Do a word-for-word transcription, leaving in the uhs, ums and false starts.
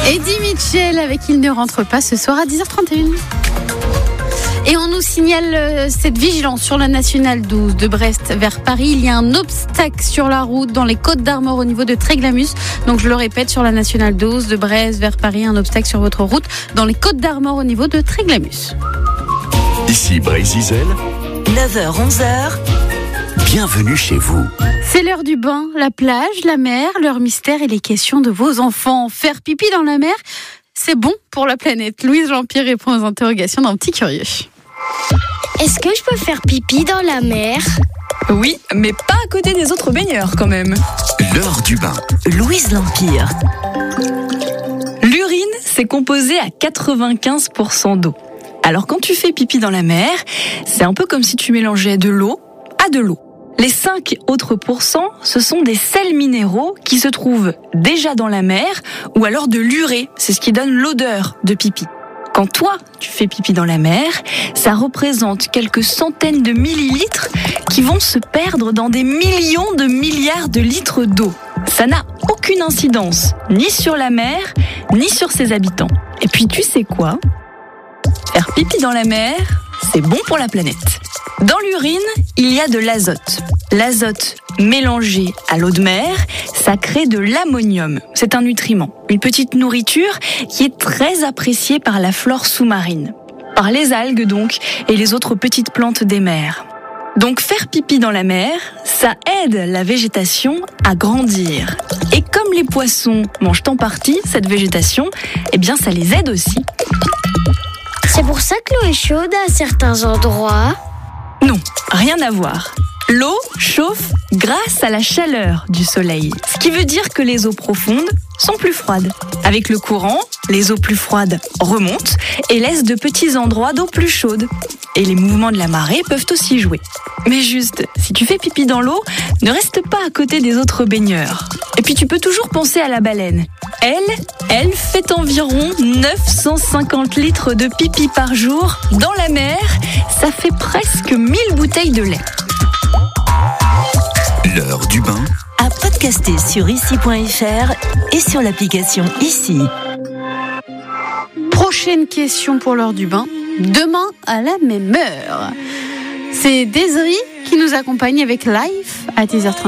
Eddie Mitchell avec Il ne rentre pas ce soir à dix heures trente et une. Et on nous signale euh, cette vigilance sur la nationale douze de Brest vers Paris. Il y a un obstacle sur la route dans les Côtes d'Armor au niveau de Tréglamus. Donc je le répète, sur la nationale douze de Brest vers Paris, un obstacle sur votre route dans les Côtes d'Armor au niveau de Tréglamus. Ici Brézizel, neuf heures onze heures. Bienvenue chez vous. C'est l'heure du bain, la plage, la mer, leur mystère et les questions de vos enfants. Faire pipi dans la mer, c'est bon pour la planète. Louise Jean-Pierre répond aux interrogations d'un petit curieux. Est-ce que je peux faire pipi dans la mer ? Oui, mais pas à côté des autres baigneurs quand même. L'heure du bain. Louise L'Empire. L'urine, c'est composé à quatre-vingt-quinze pour cent d'eau. Alors quand tu fais pipi dans la mer, c'est un peu comme si tu mélangeais de l'eau à de l'eau. Les cinq autres pourcents, ce sont des sels minéraux qui se trouvent déjà dans la mer ou alors de l'urée, c'est ce qui donne l'odeur de pipi. Quand toi, tu fais pipi dans la mer, ça représente quelques centaines de millilitres qui vont se perdre dans des millions de milliards de litres d'eau. Ça n'a aucune incidence, ni sur la mer, ni sur ses habitants. Et puis tu sais quoi ? Faire pipi dans la mer, c'est bon pour la planète. Dans l'urine, il y a de l'azote. L'azote mélangé à l'eau de mer, ça crée de l'ammonium. C'est un nutriment, une petite nourriture qui est très appréciée par la flore sous-marine. Par les algues donc, et les autres petites plantes des mers. Donc faire pipi dans la mer, ça aide la végétation à grandir. Et comme les poissons mangent en partie cette végétation, eh bien ça les aide aussi. C'est pour ça que l'eau est chaude à certains endroits ? Non, rien à voir. L'eau chauffe grâce à la chaleur du soleil. Ce qui veut dire que les eaux profondes sont plus froides. Avec le courant, les eaux plus froides remontent et laissent de petits endroits d'eau plus chaude. Et les mouvements de la marée peuvent aussi jouer. Mais juste, si tu fais pipi dans l'eau, ne reste pas à côté des autres baigneurs. Et puis tu peux toujours penser à la baleine. Elle, elle fait environ neuf cent cinquante litres de pipi par jour dans la mer. Ça fait presque mille bouteilles de lait. L'heure du bain. À podcaster sur ici point f r et sur l'application Ici. Prochaine question pour l'heure du bain. Demain à la même heure. C'est Désirée qui nous accompagne avec Live à dix heures trente.